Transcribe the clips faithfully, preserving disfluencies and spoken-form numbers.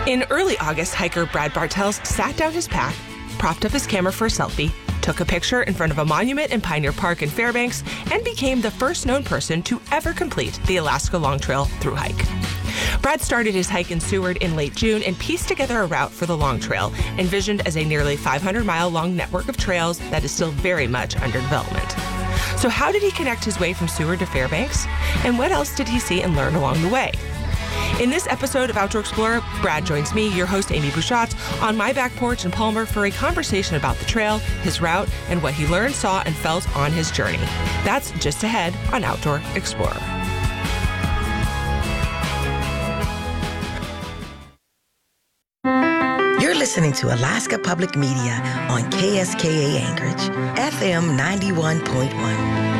In early August, hiker Brad Bartels sat down his pack, propped up his camera for a selfie, took a picture in front of a monument in Pioneer Park in Fairbanks, and became the first known person to ever complete the Alaska Long Trail thru hike. Brad started his hike in Seward in late June and pieced together a route for the Long Trail, envisioned as a nearly five hundred mile long network of trails that is still very much under development. So how did he connect his way from Seward to Fairbanks? And what else did he see and learn along the way? In this episode of Outdoor Explorer, Brad joins me, your host Amy Bouchot, on my back porch in Palmer for a conversation about the trail, his route, and what he learned, saw, and felt on his journey. That's just ahead on Outdoor Explorer. You're listening to Alaska Public Media on K S K A Anchorage, F M ninety-one point one.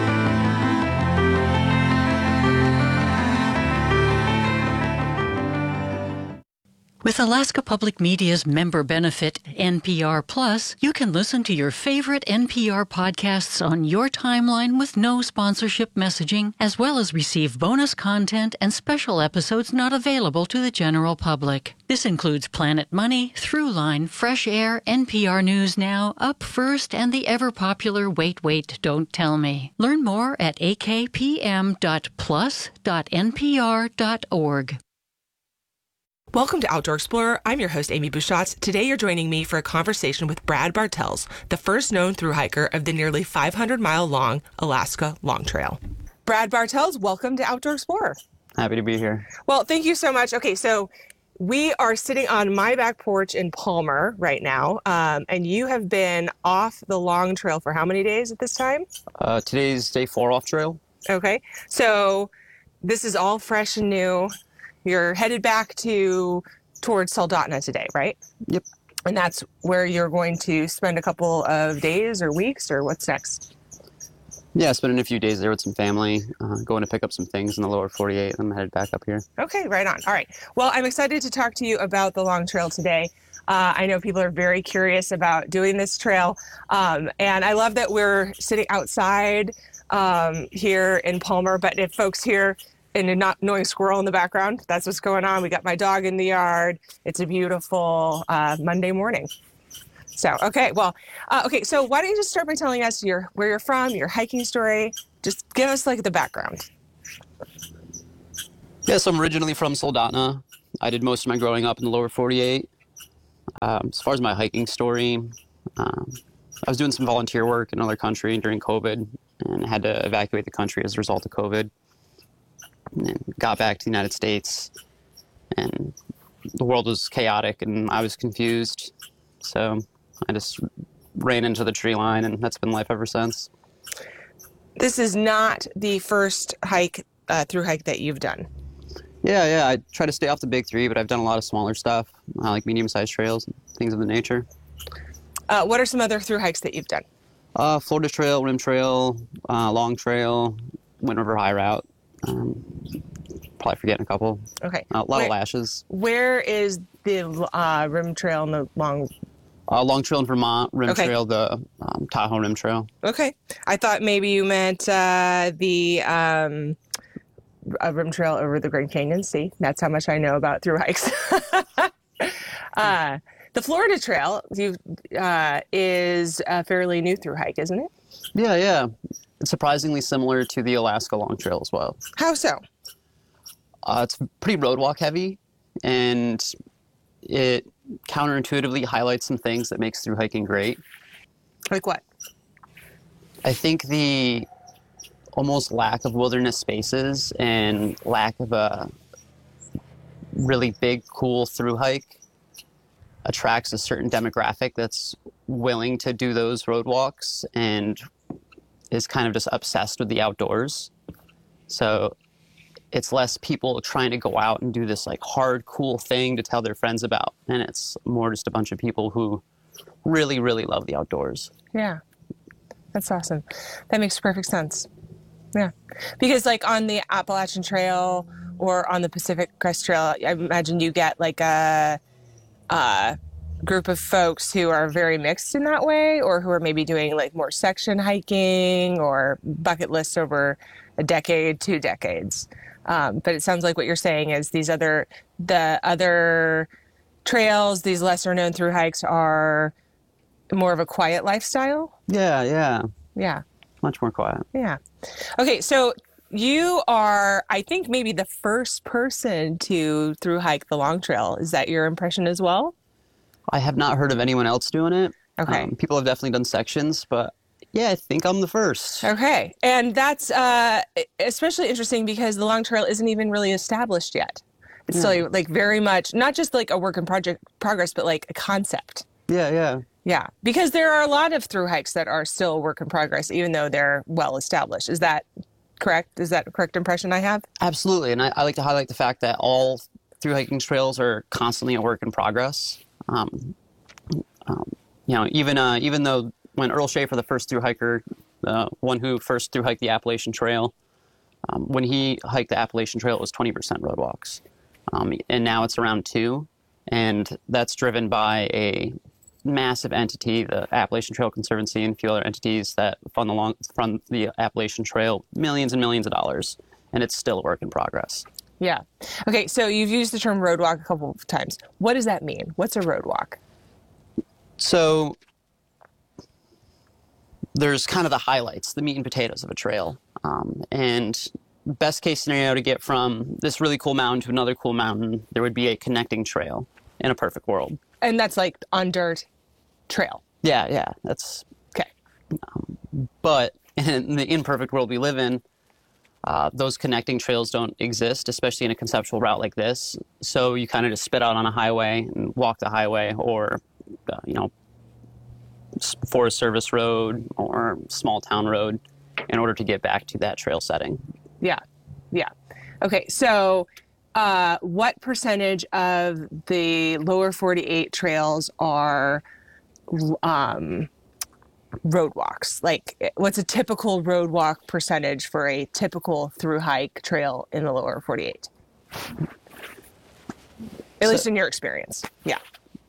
With Alaska Public Media's member benefit, N P R Plus, you can listen to your favorite N P R podcasts on your timeline with no sponsorship messaging, as well as receive bonus content and special episodes not available to the general public. This includes Planet Money, Throughline, Fresh Air, N P R News Now, Up First, and the ever-popular Wait, Wait, Don't Tell Me. Learn more at a k p m dot plus dot n p r dot org. Welcome to Outdoor Explorer. I'm your host, Amy Bouchot. Today, you're joining me for a conversation with Brad Bartels, the first known thru hiker of the nearly five hundred mile long Alaska Long Trail. Brad Bartels, welcome to Outdoor Explorer. Happy to be here. Well, thank you so much. Okay, so we are sitting on my back porch in Palmer right now, um, and you have been off the Long Trail for how many days at this time? Uh, today's day four off trail. Okay, so this is all fresh and new. You're headed back to towards Soldotna today, right? Yep. And that's where you're going to spend a couple of days or weeks, or what's next? Yeah, spending a few days there with some family, uh, going to pick up some things in the lower forty-eight, and I'm headed back up here. Okay, right on. All right. Well, I'm excited to talk to you about the Long Trail today. Uh, I know people are very curious about doing this trail, um, and I love that we're sitting outside um, here in Palmer, but if folks here and a not knowing squirrel in the background, that's what's going on. We got my dog in the yard. It's a beautiful uh, Monday morning. So, okay, well, uh, okay, so why don't you just start by telling us your where you're from, your hiking story. Just give us, like, the background. Yeah, so I'm originally from Soldotna. I did most of my growing up in the lower forty-eight. Um, as far as my hiking story, um, I was doing some volunteer work in another country during COVID and had to evacuate the country as a result of COVID. And got back to the United States, and the world was chaotic, and I was confused. So I just ran into the tree line, and that's been life ever since. This is not the first hike, uh, through hike that you've done. Yeah, yeah. I try to stay off the big three, but I've done a lot of smaller stuff, uh, like medium-sized trails and things of the nature. Uh, what are some other through hikes that you've done? Uh, Florida Trail, Rim Trail, uh, Long Trail, Wind River High Route. Um, probably forgetting a couple. Okay. Uh, a lot where, of lashes. Where is the uh, Rim Trail and the Long? Uh, Long Trail in Vermont, Rim Okay. Trail, the um, Tahoe Rim Trail. Okay. I thought maybe you meant uh, the um, uh, Rim Trail over the Grand Canyon. See, that's how much I know about through hikes. uh, the Florida Trail you, uh, is a fairly new through hike, isn't it? Yeah, yeah. It's surprisingly similar to the Alaska Long Trail as well. How so? Uh, it's pretty roadwalk heavy, and it counterintuitively highlights some things that makes through hiking great. Like what? I think the almost lack of wilderness spaces and lack of a really big, cool through hike attracts a certain demographic that's willing to do those roadwalks and is kind of just obsessed with the outdoors. So it's less people trying to go out and do this like hard, cool thing to tell their friends about. And it's more just a bunch of people who really, really love the outdoors. Yeah, that's awesome. That makes perfect sense. Yeah, because like on the Appalachian Trail or on the Pacific Crest Trail, I imagine you get like a, a group of folks who are very mixed in that way, or who are maybe doing like more section hiking or bucket lists over a decade, two decades. Um, but it sounds like what you're saying is these other, the other trails, these lesser known through hikes are more of a quiet lifestyle. Yeah, yeah. Yeah. Much more quiet. Yeah. Okay. So you are, I think, maybe the first person to through hike the Long Trail. Is that your impression as well? I have not heard of anyone else doing it. Okay. Um, people have definitely done sections, but yeah, I think I'm the first. Okay. And that's uh, especially interesting because the Long Trail isn't even really established yet. It's Yeah. still like very much, not just like a work in project progress, but like a concept. Yeah, yeah. Yeah. Because there are a lot of through hikes that are still a work in progress, even though they're well established. Is that correct? Is that a correct impression I have? Absolutely. And I, I like to highlight the fact that all through hiking trails are constantly a work in progress. Um, um, you know, even uh, even though when Earl Schaefer, the first through hiker, the one who first through hiked the Appalachian Trail, um, when he hiked the Appalachian Trail, it was twenty percent roadwalks. Um, and now it's around two. And that's driven by a massive entity, the Appalachian Trail Conservancy, and a few other entities that fund the, long, fund the Appalachian Trail millions and millions of dollars. And it's still a work in progress. Yeah. Okay. So you've used the term roadwalk a couple of times. What does that mean? What's a roadwalk? So there's kind of the highlights, the meat and potatoes of a trail. Um, and best case scenario to get from this really cool mountain to another cool mountain, there would be a connecting trail in a perfect world. And that's like on dirt trail. Yeah, yeah. That's Okay. But in the imperfect world we live in, uh, those connecting trails don't exist, especially in a conceptual route like this. So you kind of just spit out on a highway and walk the highway, or, uh, you know, Forest Service road or small town road in order to get back to that trail setting. Yeah. Yeah. Okay. So uh, what percentage of the lower forty-eight trails are um, road walks? Like, what's a typical road walk percentage for a typical through hike trail in the lower forty-eight? At So- least in your experience. Yeah.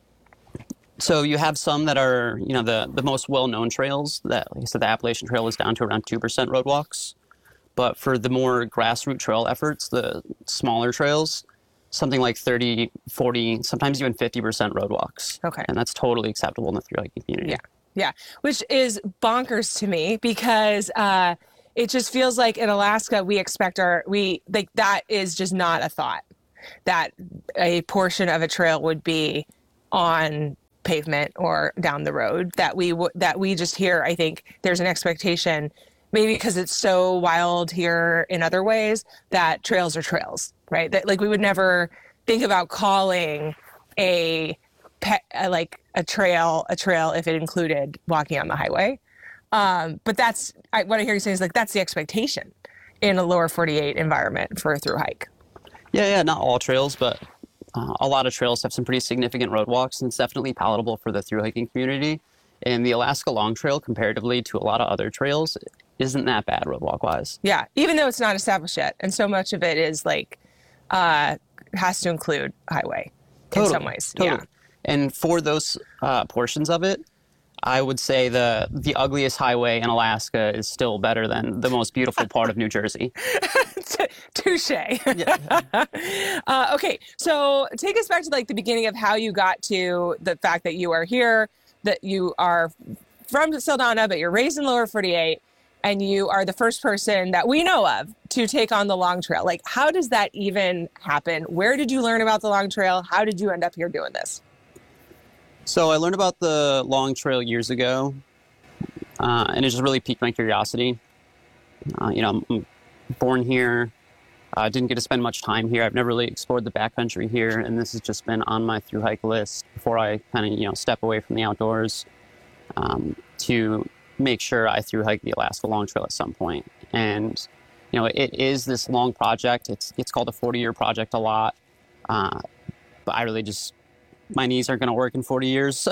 So you have some that are, you know, the, the most well-known trails. That, like I said, the Appalachian Trail is down to around two percent roadwalks. But for the more grassroots trail efforts, the smaller trails, something like thirty, forty, sometimes even fifty percent roadwalks. Okay. And that's totally acceptable in the through hiking community. Yeah. Yeah. Which is bonkers to me because uh, it just feels like in Alaska, we expect our, we like that is just not a thought that a portion of a trail would be on pavement or down the road, that we w- that we just hear. I think there's an expectation, maybe because it's so wild here in other ways, that trails are trails, right? That like we would never think about calling a pet, uh, like a trail a trail if it included walking on the highway. Um, but that's I, what I hear you saying is like that's the expectation in a lower forty-eight environment for a through hike. Yeah, yeah, not all trails, but uh, a lot of trails have some pretty significant roadwalks, and it's definitely palatable for the through hiking community. And the Alaska Long Trail, comparatively to a lot of other trails, isn't that bad roadwalk wise. Yeah, even though it's not established yet, and so much of it is like uh, has to include highway in some ways. Totally. Yeah. And for those uh, portions of it, I would say the the ugliest highway in Alaska is still better than the most beautiful part of New Jersey. Touche. Yeah. uh, okay, so take us back to like the beginning of how you got to the fact that you are here, that you are from Saldana, but you're raised in Lower forty-eight, and you are the first person that we know of to take on the Long Trail. Like, how does that even happen? Where did you learn about the Long Trail? How did you end up here doing this? So I learned about the Long Trail years ago, uh, and it just really piqued my curiosity. Uh, you know, I'm born here. I uh, didn't get to spend much time here. I've never really explored the backcountry here, and this has just been on my through hike list before I kind of, you know, step away from the outdoors um, to make sure I through hike the Alaska Long Trail at some point. And, you know, it is this long project. It's it's called a forty-year project a lot, uh, but I really just, my knees aren't going to work in forty years.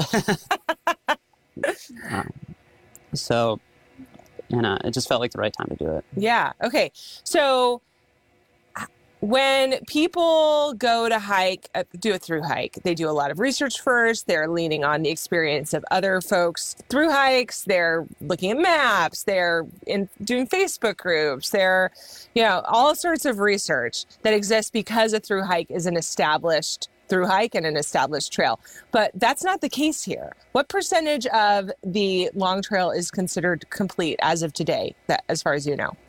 um, so, and uh, it just felt like the right time to do it. Yeah. Okay. So when people go to hike, uh, do a through hike, they do a lot of research first. They're leaning on the experience of other folks through hikes. They're looking at maps. They're in, doing Facebook groups. They're, you know, all sorts of research that exists because a through hike is an established through hike and an established trail. But that's not the case here. What percentage of the long trail is considered complete as of today, that, as far as you know?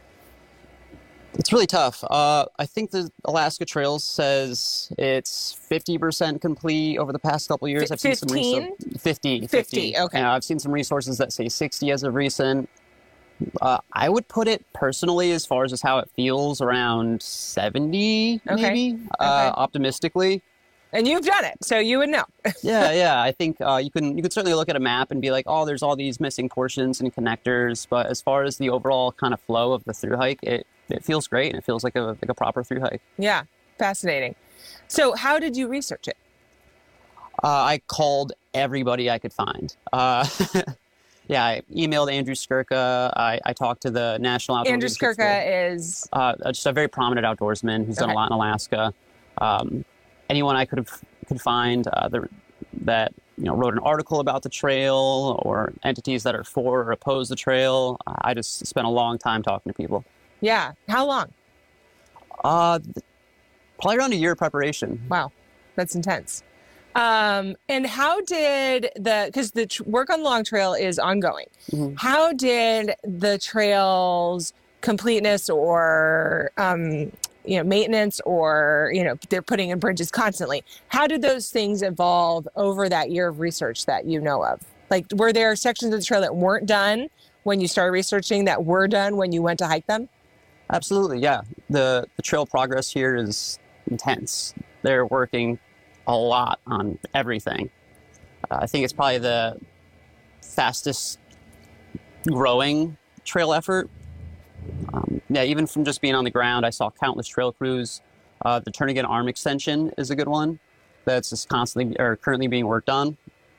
It's really tough. Uh, I think the Alaska Trails says it's fifty percent complete over the past couple of years. I've seen some fifteen? reso- fifty. fifty, okay. Yeah, I've seen some resources that say sixty as of recent. Uh, I would put it personally, as far as just how it feels, around seventy, Okay. maybe, uh, Okay. optimistically. And you've done it, so you would know. yeah, yeah. I think uh, you can you can certainly look at a map and be like, oh, there's all these missing portions and connectors. But as far as the overall kind of flow of the through hike, it it feels great and it feels like a like a proper through hike. Yeah, fascinating. So how did you research it? Uh, I called everybody I could find. Uh, yeah, I emailed Andrew Skirka. I, I talked to the National Outdoor Andrew Leadership School. Skirka is... Uh, just a very prominent outdoorsman who's done Okay. a lot in Alaska. Um, anyone I could have could find uh, the, that you know wrote an article about the trail, or entities that are for or oppose the trail. I just spent a long time talking to people. Yeah. How long? Uh, probably around a year of preparation. Wow. That's intense. Um, and how did the, because the tr- work on the long trail is ongoing. Mhm. How did the trail's completeness or, um, you know, maintenance, or, you know, they're putting in bridges constantly. How did those things evolve over that year of research that you know of? Like, were there sections of the trail that weren't done when you started researching that were done when you went to hike them? Absolutely, yeah. The the trail progress here is intense. They're working a lot on everything. Uh, I think it's probably the fastest growing trail effort. Um, yeah, even from just being on the ground, I saw countless trail crews. Uh, the Turnagain Arm Extension is a good one that's just constantly or currently being worked on.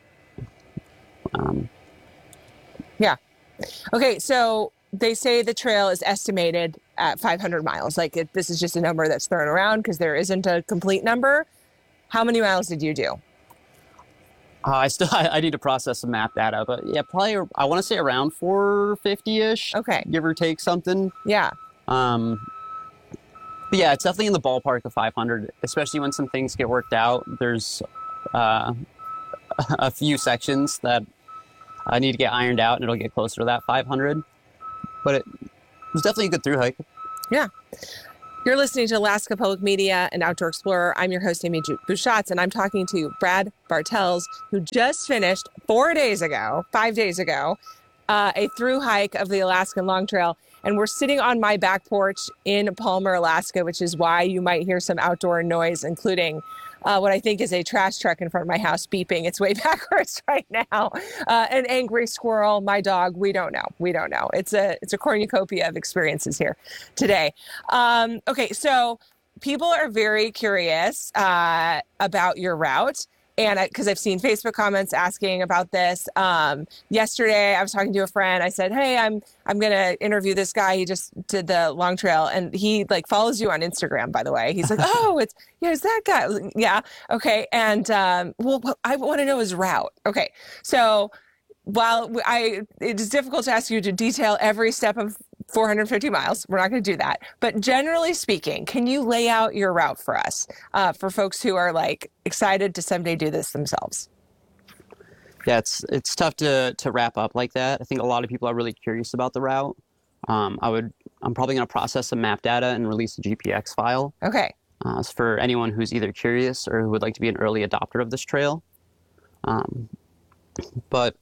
Um, Yeah. Okay, so they say the trail is estimated at five hundred miles. Like, it, this is just a number that's thrown around because there isn't a complete number. How many miles did you do? Uh, I still I, I need to process some map data, but yeah, probably I want to say around four fifty-ish. Okay. Give or take something. Yeah. Um, but yeah, it's definitely in the ballpark of five hundred, especially when some things get worked out. There's uh, a few sections that I need to get ironed out, and it'll get closer to that five hundred. But it was definitely a good through hike. Yeah. You're listening to Alaska Public Media and Outdoor Explorer. I'm your host, Amy Bouchatz, and I'm talking to Brad Bartels, who just finished four days ago, five days ago, uh, a through hike of the Alaskan Long Trail. And we're sitting on my back porch in Palmer, Alaska, which is why you might hear some outdoor noise, including uh, what I think is a trash truck in front of my house beeping its way backwards right now. Uh, an angry squirrel, my dog. We don't know. We don't know. It's a it's a cornucopia of experiences here today. Um, okay, so people are very curious uh, about your route. And because I've seen Facebook comments asking about this. Um, yesterday, I was talking to a friend. I said, "Hey, I'm I'm gonna interview this guy. He just did the long trail, and he like follows you on Instagram, by the way." He's like, "Oh, it's yeah, it's that guy." I was like, yeah, okay. And um, well, I want to know his route. Okay, so while I it is difficult to ask you to detail every step of four hundred fifty miles. We're not going to do that. But generally speaking, can you lay out your route for us, uh, for folks who are like excited to someday do this themselves? Yeah, it's it's tough to to wrap up like that. I think a lot of people are really curious about the route. Um, I would I'm probably going to process some map data and release a G P X file. Okay. Uh, it's for anyone who's either curious or who would like to be an early adopter of this trail. Um, but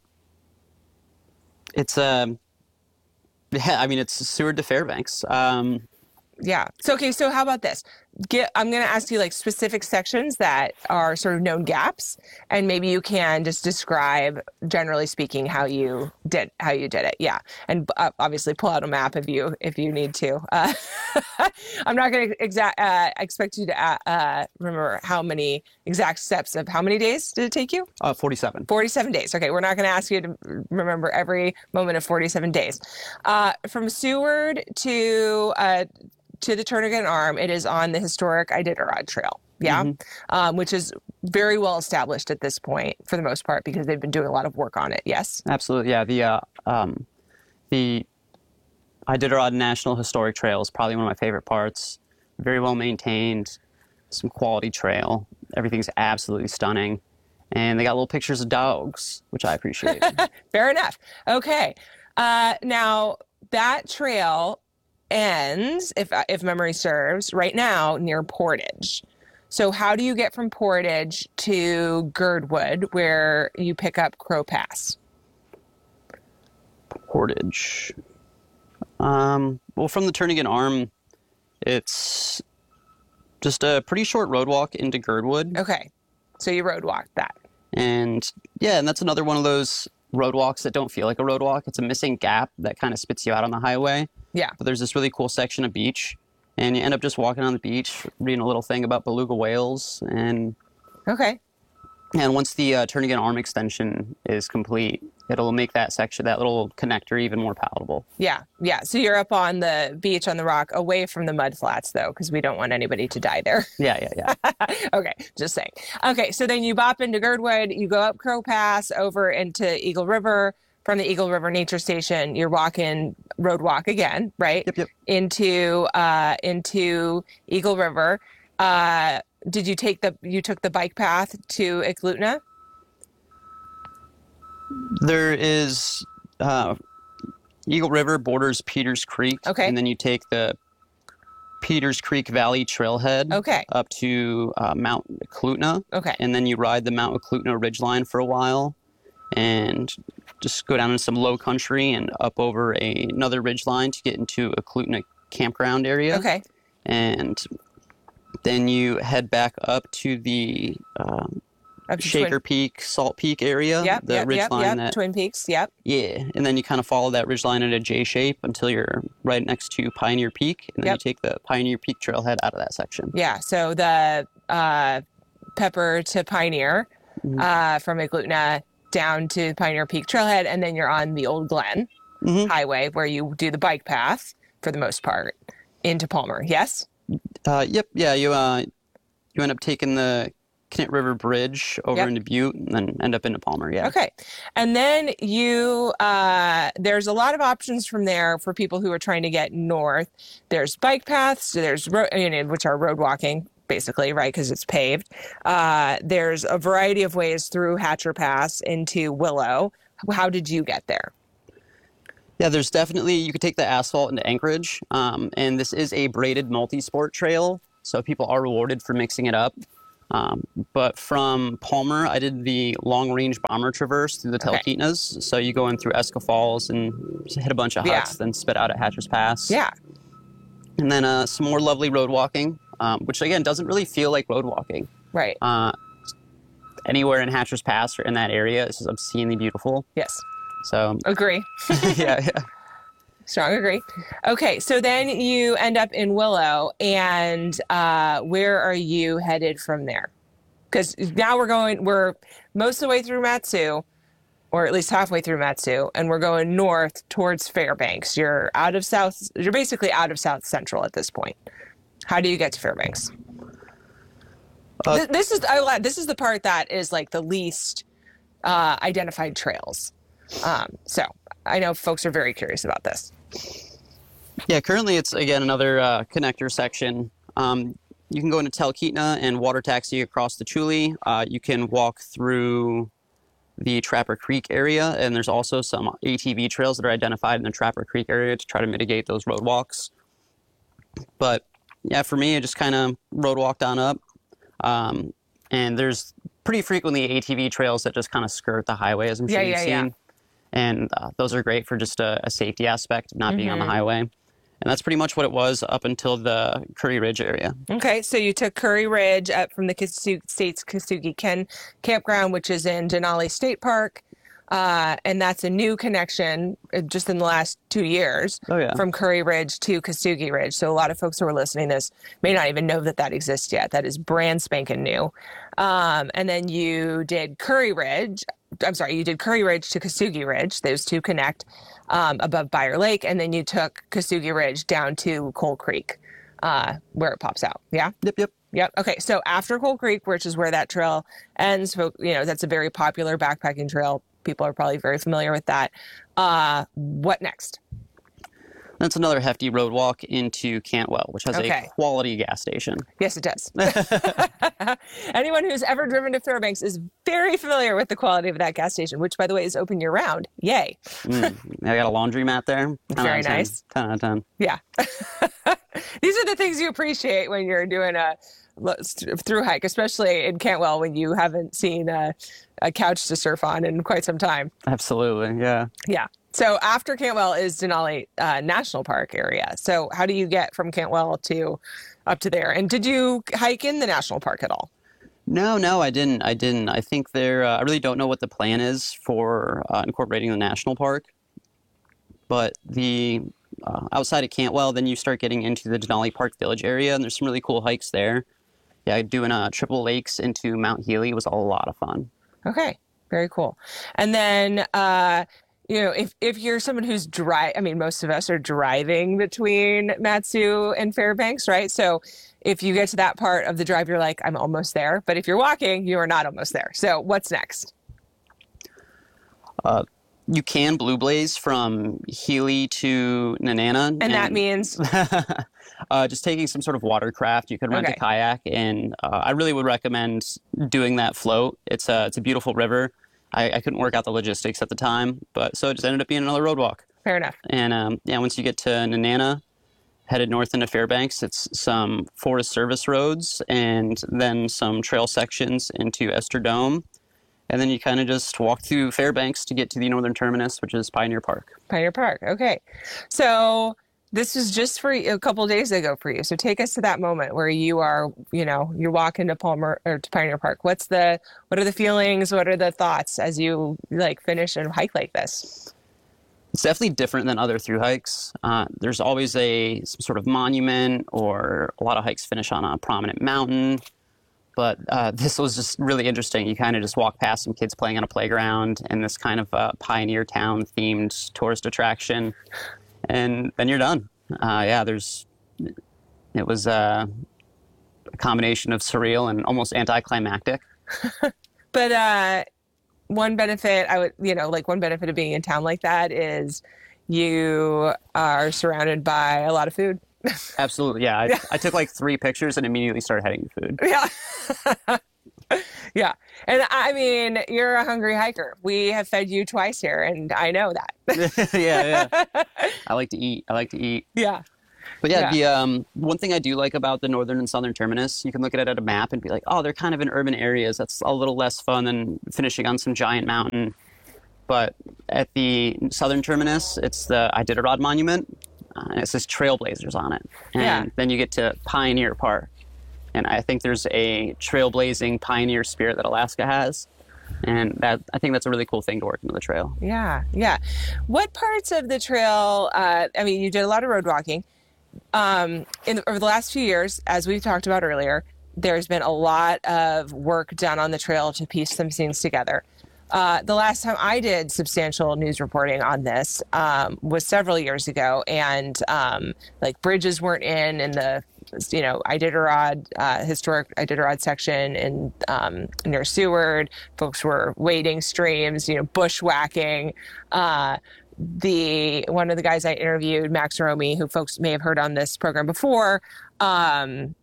it's um yeah, I mean it's Seward to Fairbanks. Um, Yeah. So, okay. So how about this? Get, I'm going to ask you like specific sections that are sort of known gaps, and maybe you can just describe, generally speaking, how you did how you did it. Yeah, and uh, obviously pull out a map if you if you need to. Uh, I'm not going to exact uh, expect you to uh, uh, remember how many exact steps of how many days did it take you? uh, forty-seven. forty-seven days. Okay, we're not going to ask you to remember every moment of forty-seven days. Uh, from Seward to uh, to the Turnagain Arm, it is on the historic Iditarod Trail. Yeah, mm-hmm. um, which is very well established at this point for the most part because they've been doing a lot of work on it. Yes, absolutely. Yeah, the uh, um, the Iditarod National Historic Trail is probably one of my favorite parts. Very well maintained, some quality trail. Everything's absolutely stunning, and they got little pictures of dogs, which I appreciate. Fair enough. Okay, uh, now that trail ends, if if memory serves, right now near Portage. So how do you get from Portage to Girdwood, where you pick up Crow Pass? Portage. Um, well, from the Turnagain Arm, it's just a pretty short road walk into Girdwood. Okay. So you road walked that. And yeah, and that's another one of those road walks that don't feel like a road walk. It's a missing gap that kind of spits you out on the highway. Yeah. But there's this really cool section of beach. And you end up just walking on the beach, reading a little thing about beluga whales, and okay. And once the uh, Turnagain Arm extension is complete, it'll make that section, that little connector, even more palatable. Yeah, yeah. So you're up on the beach on the rock, away from the mud flats, though, because we don't want anybody to die there. Yeah, yeah, yeah. Okay, just saying. Okay, so then you bop into Girdwood, you go up Crow Pass, over into Eagle River. From the Eagle River Nature Station, you're walking road walk again, right? Yep, yep. Into uh, into Eagle River. Uh, did you take the you took the bike path to Eklutna? There is uh, Eagle River borders Peters Creek. Okay. And then you take the Peters Creek Valley trailhead. Okay. Up to uh, Mount Eklutna. Okay. And then you ride the Mount Eklutna ridgeline for a while, and just go down in some low country and up over a, another ridgeline to get into Eklutna campground area. Okay. And then you head back up to the um, up to Shaker Twin... Peak, Salt Peak area. Yep, the yep, ridgeline yep, yep. that Twin Peaks, yep. Yeah, and then you kind of follow that ridgeline in a J shape until you're right next to Pioneer Peak, and then yep. you take the Pioneer Peak trailhead out of that section. Yeah, so the uh, Pepper to Pioneer mm-hmm. uh, from Eklutna down to Pioneer Peak trailhead, and then you're on the Old Glen mm-hmm. Highway where you do the bike path for the most part into Palmer. Yes. Uh, yep. Yeah. You uh, you end up taking the Knitt River Bridge over yep. into Butte, and then end up into Palmer. Yeah. Okay. And then you uh, there's a lot of options from there for people who are trying to get north. There's bike paths. There's ro- you know, which are road walking. Basically, right, because it's paved. Uh, there's a variety of ways through Hatcher Pass into Willow. How did you get there? Yeah, there's definitely, you could take the asphalt into Anchorage, um, and this is a braided multi-sport trail, so people are rewarded for mixing it up. Um, but from Palmer, I did the long-range bomber traverse through the Talkeetnas. Okay. So you go in through Eska Falls and hit a bunch of huts, yeah. then spit out at Hatcher's Pass. Yeah. And then uh, some more lovely road walking. Um, which, again, doesn't really feel like road walking. Right. Uh, anywhere in Hatcher's Pass or in that area is just obscenely beautiful. Yes. So. Agree. yeah, yeah. Strong agree. Okay, so then you end up in Willow, and uh, where are you headed from there? Because now we're going, we're most of the way through Mat-Su, or at least halfway through Mat-Su, and we're going north towards Fairbanks. You're out of South, you're basically out of South Central at this point. How do you get to Fairbanks? Uh, Th- this is I, this is the part that is like the least uh, identified trails. Um, so I know folks are very curious about this. Yeah, currently it's, again, another uh, connector section. Um, you can go into Talkeetna and water taxi across the Chuli. Uh, you can walk through the Trapper Creek area, and there's also some A T V trails that are identified in the Trapper Creek area to try to mitigate those road walks. But yeah, for me, I just kind of road walked on up. Um, and there's pretty frequently A T V trails that just kind of skirt the highway, as I'm sure yeah, you've yeah, seen. Yeah. And uh, those are great for just a, a safety aspect of not mm-hmm. being on the highway. And that's pretty much what it was up until the Curry Ridge area. Okay, so you took Curry Ridge up from the Kasugi State's Kasugi Ken campground, which is in Denali State Park. Uh, and that's a new connection just in the last two years oh, yeah. from Curry Ridge to Kasugi Ridge. So a lot of folks who are listening to this may not even know that that exists yet. That is brand spanking new. Um, and then you did Curry Ridge. I'm sorry, you did Curry Ridge to Kasugi Ridge. Those two connect um, above Buyer Lake. And then you took Kasugi Ridge down to Coal Creek. uh, where it pops out. Yeah. Yep, yep. Yep. Okay. So after Coal Creek, which is where that trail ends, you know, that's a very popular backpacking trail. People are probably very familiar with that. Uh, what next? That's another hefty road walk into Cantwell, which has Okay. a quality gas station. Yes, it does. Anyone who's ever driven to Fairbanks is very familiar with the quality of that gas station, which, by the way, is open year round. Yay. mm, I got a laundromat there. ten Very out of ten. nice. ten out of ten. Yeah. These are the things you appreciate when you're doing a through hike, especially in Cantwell when you haven't seen a, a couch to surf on in quite some time. Absolutely, yeah. Yeah. So after Cantwell is Denali uh, National Park area. So how do you get from Cantwell to up to there? And did you hike in the national park at all? No, no, I didn't. I didn't. I think there. Uh, I really don't know what the plan is for uh, incorporating the national park. But the uh, outside of Cantwell, then you start getting into the Denali Park Village area, and there's some really cool hikes there. Yeah, doing uh, Triple Lakes into Mount Healy was a lot of fun. Okay, very cool. And then, uh, you know, if, if you're someone who's dri I mean, most of us are driving between Mat-Su and Fairbanks, right? So if you get to that part of the drive, you're like, I'm almost there. But if you're walking, you are not almost there. So what's next? Uh, you can blue blaze from Healy to Nenana. And, and that means? uh, just taking some sort of watercraft. You could rent Okay. a kayak, and uh, I really would recommend doing that float. It's a, it's a beautiful river. I, I couldn't work out the logistics at the time, but so it just ended up being another road walk. Fair enough. And um, yeah, once you get to Nenana, headed north into Fairbanks, it's some Forest Service roads and then some trail sections into Esther Dome. And then you kind of just walk through Fairbanks to get to the northern terminus, which is Pioneer Park. Pioneer Park. Okay. So this was just for a couple of days ago for you. So take us to that moment where you are, you know, you're walking to Palmer or to Pioneer Park. What's the, what are the feelings? What are the thoughts as you like finish and hike like this? It's definitely different than other through hikes. Uh, there's always a some sort of monument, or a lot of hikes finish on a prominent mountain. But uh, this was just really interesting. You kind of just walk past some kids playing on a playground in this kind of uh, pioneer town themed tourist attraction, and then you're done. Uh, yeah, there's. It was uh, a combination of surreal and almost anticlimactic. But uh, one benefit, I would, you know, like one benefit of being in town like that is you are surrounded by a lot of food. Absolutely, yeah. I, Yeah. I took like three pictures and immediately started heading to food. Yeah. Yeah. And I mean, you're a hungry hiker. We have fed you twice here, and I know that. yeah, yeah. I like to eat. I like to eat. Yeah. But yeah, Yeah. the um, one thing I do like about the northern and southern terminus, you can look at it at a map and be like, oh, they're kind of in urban areas. That's a little less fun than finishing on some giant mountain. But at the southern terminus, it's the Iditarod Monument. Uh, and it says Trailblazers on it. And Yeah. then you get to Pioneer Park. And I think there's a trailblazing pioneer spirit that Alaska has. And that I think that's a really cool thing to work into the trail. Yeah. Yeah. What parts of the trail, uh, I mean, you did a lot of road walking. Um, in over the last few years, as we've talked about earlier, there's been a lot of work done on the trail to piece some scenes together. Uh, the last time I did substantial news reporting on this um, was several years ago, and um, like bridges weren't in in the you know Iditarod uh, historic Iditarod section in um, near Seward. Folks were wading streams, you know, bushwhacking. Uh, the one of the guys I interviewed, Max Romy, who folks may have heard on this program before, um,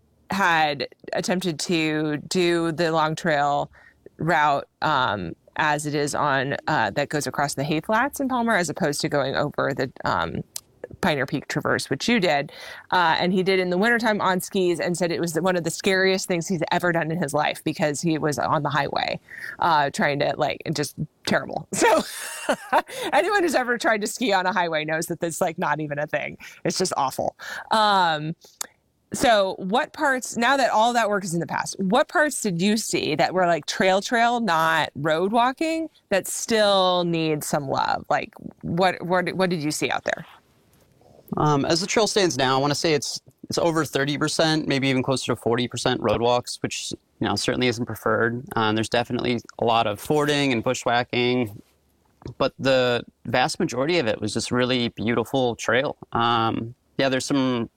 had attempted to do the Long Trail route um, as it is on uh, that goes across the Hay Flats in Palmer, as opposed to going over the um, Pioneer Peak Traverse, which you did. Uh, and he did in the wintertime on skis, and said it was one of the scariest things he's ever done in his life, because he was on the highway uh, trying to like, just terrible. So anyone who's ever tried to ski on a highway knows that that's like not even a thing. It's just awful. Um, So what parts, now that all that work is in the past, what parts did you see that were like trail trail, not road walking, that still need some love? Like what what what did you see out there? Um, as the trail stands now, I want to say it's it's over thirty percent, maybe even closer to forty percent road walks, which you know certainly isn't preferred. Um, there's definitely a lot of fording and bushwhacking, but the vast majority of it was just really beautiful trail. Um, yeah, there's some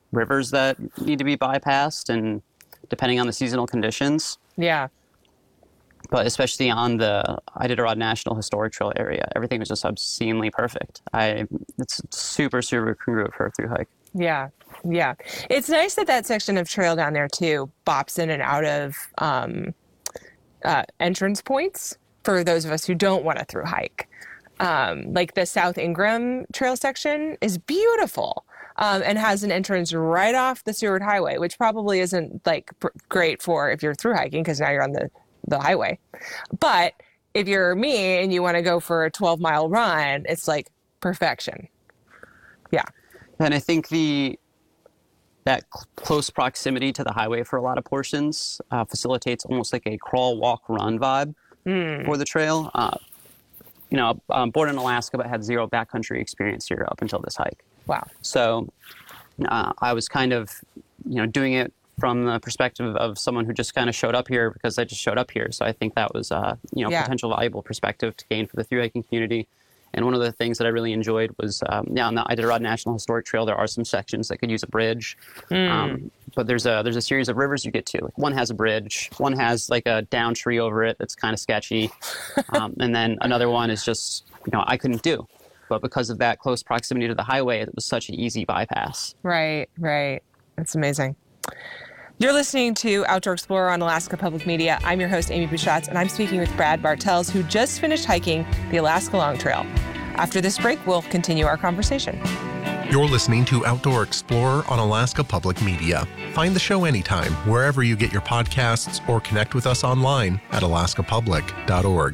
rivers that need to be bypassed, and depending on the seasonal conditions. Yeah. But especially on the Iditarod National Historic Trail area, everything was just obscenely perfect. I it's super super congruent for a through hike. Yeah, yeah. It's nice that that section of trail down there too bops in and out of um, uh, entrance points for those of us who don't want to through hike. Um, like the South Ingram Trail section is beautiful. Um, and has an entrance right off the Seward Highway, which probably isn't like pr- great for if you're through hiking because now you're on the, the highway. But if you're me and you want to go for a twelve mile run, it's like perfection. Yeah. And I think the that cl- close proximity to the highway for a lot of portions uh, facilitates almost like a crawl, walk, run vibe mm. for the trail. Uh, you know, I'm born in Alaska, but had zero backcountry experience here up until this hike. Wow. So uh, I was kind of, you know, doing it from the perspective of someone who just kind of showed up here because I just showed up here. So I think that was, uh, you know, yeah. potential valuable perspective to gain for the through hiking community. And one of the things that I really enjoyed was, um, yeah, on the Iditarod National Historic Trail, there are some sections that could use a bridge. Mm. Um, but there's a there's a series of rivers you get to. Like one has a bridge, one has like a down tree over it that's kind of sketchy, um, and then another one is just, you know, I couldn't do. But because of that close proximity to the highway, it was such an easy bypass. Right, right. That's amazing. You're listening to Outdoor Explorer on Alaska Public Media. I'm your host, Amy Buchatz, and I'm speaking with Brad Bartels, who just finished hiking the Alaska Long Trail. After this break, we'll continue our conversation. You're listening to Outdoor Explorer on Alaska Public Media. Find the show anytime, wherever you get your podcasts, or connect with us online at alaska public dot org.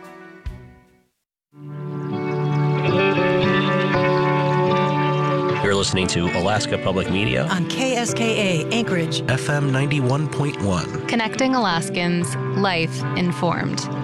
You're listening to Alaska Public Media on K S K A Anchorage, F M ninety-one point one. Connecting Alaskans, life informed.